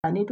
mutane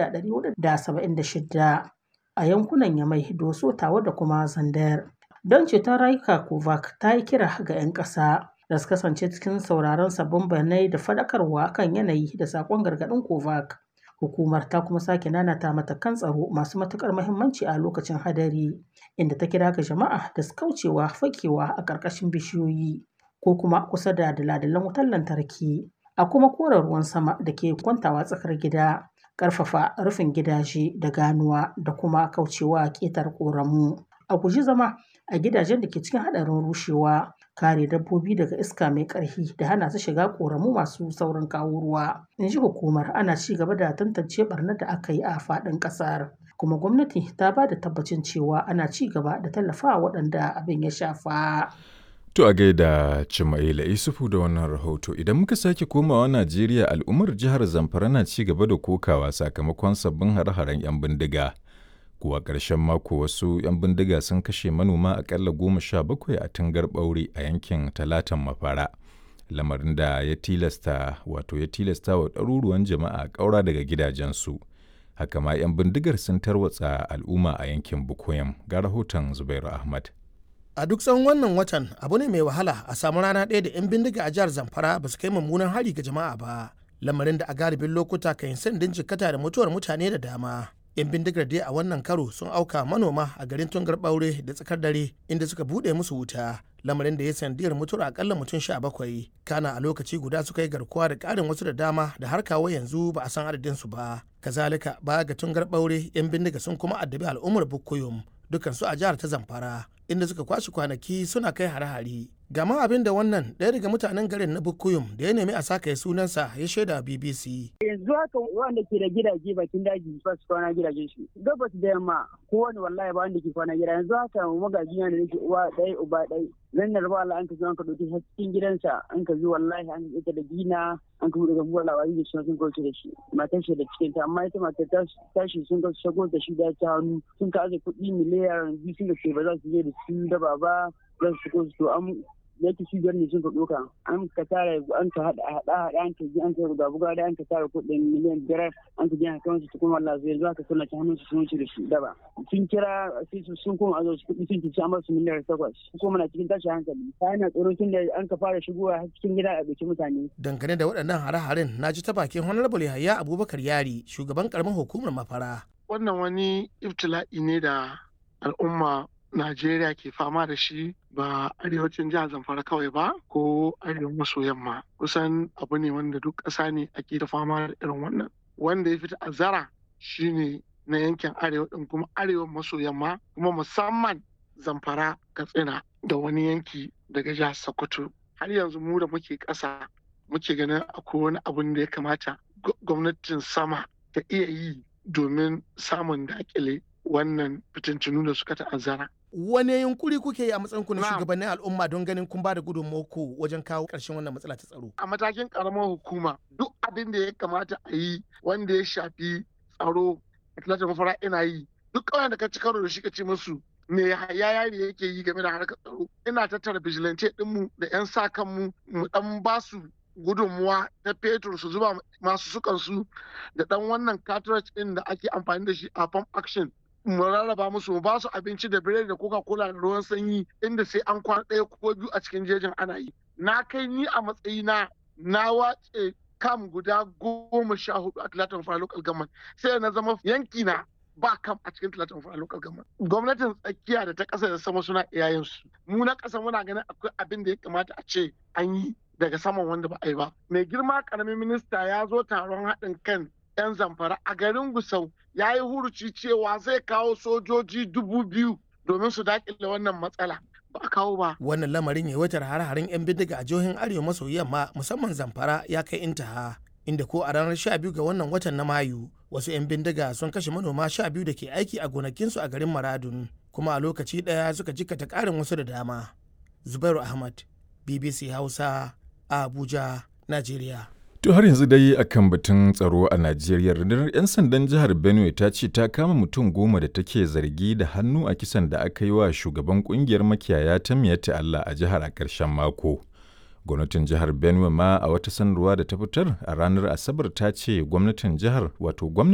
1,476 a yankunan Yamai, Doso, Tawa da kuma Zandar. Don ceton rayuka, COVAX ta yi kira ga 'yan ƙasa da su kasance cikin sauraron sabbin bayanai da faɗakarwa kan yanayi da saƙon gargaɗin COVAX. Hukumar ta kuma sake nanata matakan tsaro masu matuƙar muhimmanci a lokacin hadari, inda ta kira ga jama'a da su kaucewa fakewa a ƙarƙashin bishiyoyi ko kuma kusa da dala-dalan wutar lantarki, a kuma kore ruwan sama da ke kwantawa tsakar gida, ƙarfafa rufin gidaje da ganuwa da kuma kaucewa ƙetare ƙoramu. A guji zama a gidajen da ke cikin haɗarin rushewa, kare dabbobi daga iska mai ƙarfi da hana su shiga ƙoramu masu saurin kawo ruwa. In ji hukumar, ana ci gaba da tantance ɓarnar da aka yi a faɗin ƙasar, kuma gwamnati ta ba da tabbacin cewa ana ci gaba da tallafawa waɗanda abin ya shafa. To a gaida Cimaila Isufu da wannan rahoto. Idan muka sake komawa Najeriya, al'ummar jihar Zamfara na ci gaba da kokawa sakamakon sabbin hare-haren 'yan bindiga. Kuwa ƙarshen mako wasu 'yan bindiga sun kashe manoma aƙalla 17 a Tungar Ɓaure a yankin Talatan Mafara. Lamarin da ya tilasta wa ɗaruruwan jama'a ƙaura daga gidajensu. Haka ma 'yan bindigar sun tarwatsa al'umma a yankin Bukoyam. Ga rahoton Zubairu Ahmad. A duk tsawon wannan watan abu ne mai wahala a samu rana ɗaya da 'yan bindiga a jihar Zamfara ba su kai mummunan hari ga jama'a ba. Lamarin da a galibin lokuta kan yi sandin jikkata da mutuwar mutane da dama. 'Yan bindigar dai a wannan karo sun auka manoma a garin Tungar Ɓaure da tsakar dare inda suka buɗe musu wuta. Lamarin da ya sandiyar mutuwar akalla mutum 17. Kana a lokaci guda suka yi garkuwa da ƙarin wasu da dama da har kawo yanzu ba a san adadinsu ba. Kazalika baya ga Tungar Ɓaure 'yan bindiga sun kuma addabi al'ummar Bukuyum dukansu a jihar ta Zamfara, inda suka kwashe kwanaki suna kai hare-hare. Gama abin da wannan ɗaya daga mutanen garin na Bukuyum da ya nemi a saka ya sunansa ya shaida BBC. Yanzu haka wanda ke da gidaje bakin daji ba su kwana gidajen shi. Gabas da yamma kowane wallahi ba wanda ke kwana gida. Yanzu haka magaji na da nake uwa ɗaya uba ɗaya. Zan da raba Allah an ka zo an ka ɗauki cikin gidansa an ka zo wallahi an ka da gina an ka daga buwar labari da shi sun kauce da shi. Matan shi da cikin ta amma ita matar tashi sun kauce shago da shi da ta hannu sun ka aje kuɗi miliyan 2 sun da ke ba za su je da su da baba za su ko su an yake shi ne sun ka ɗauka an ka tara an ka haɗa an ka ji an ka buga da an ka tara kuɗin miliyan 5 an ka ji an kawo su cikin wallahi zai zuwa ka suna ta hannun su sun wuce da shi daba sun kira sai su sun koma azo su kuɗi sun ci amma su miliyan 8 kuma na cikin tashi hankali ta yana tsoro tun da an ka fara shigowa cikin gida a bikin mutane. Dangane da waɗannan hare-haren na ji ta bakin Honorable Yahaya Abubakar Yari shugaban karamar hukumar Mafara. Wannan wani ibtila'i ne da al'umma Najeriya ke fama da shi ba arewacin jihar Zamfara kawai ba ko arewa maso yamma. Kusan abu ne wanda duk ƙasa ne ake da fama da irin wannan. Wanda ya fi ta'azzara shine na yankin arewa ɗin kuma arewa maso yamma kuma musamman Zamfara, Katsina da wani yanki daga jihar Sokoto. Har yanzu mu da muke ƙasa muke ganin akwai wani abun da ya kamata gwamnatin sama ta iya yi domin samun daƙile wannan fitintunu da suka ta'azzara. Wane yunkuri kuke yi a matsayin ku na shugabannin al'umma don ganin kun ba da gudunmawarku wajen kawo ƙarshen wannan matsala ta tsaro? A matakin ƙaramar hukuma duk abin da ya kamata a yi wanda ya shafi tsaro a Talatin Mafara ina yi. Duk ƙauyen da ka ci karo da shi ka ce musu me yari yake yi game da harkar tsaro. Ina tattara vigilante ɗinmu da 'yan sa kanmu mu ɗan ba su gudunmuwa ta fetur su zuba masu sukansu da ɗan wannan cartridge ɗin da ake amfani da shi a pump action. Mu rarraba musu mu ba su abinci da biredi da coca-cola da ruwan sanyi inda sai an kwana ɗaya ko 2 a cikin jejin ana yi. Na kai ni a matsayina na wace kam guda 14 a Talatin Mafara local government sai na zama yanki na ba kam a cikin Talatin Mafara local government. Gwamnatin tsakiya da ta ƙasa da sama suna iyayensu. Mu na ƙasa muna ganin akwai abin da ya kamata a ce an yi daga saman wanda ba a yi ba. Mai girma ƙaramin minista ya zo taron haɗin kan 'yan Zamfara a garin Gusau ya yi huruci cewa zai kawo sojoji 2,000 domin su daƙile wannan matsala. Ba a kawo ba. Wannan lamarin yawaitar hare-haren 'yan bindiga a jihohin arewa maso yamma musamman Zamfara ya kai intaha. Inda ko a ranar 12 ga wannan watan na Mayu wasu 'yan bindiga sun kashe manoma 12 da ke aiki a gonakinsu a garin Maradun kuma a lokaci ɗaya suka jikkata ƙarin wasu da dama. Zubairu Ahmad, BBC Hausa, Abuja, Najeriya. To har yanzu dai akan batun tsaro a Najeriya, rundunar 'yan sandan jihar Benue ta ce ta kama mutum 10 da take zargi da hannu a kisan da aka yi wa shugaban kungiyar makiyaya ta Miyatta Allah a jihar a ƙarshen mako. Gwamnatin jihar Benue ma a wata sanarwa da ta fitar a ranar Asabar ta ce gwamnatin jihar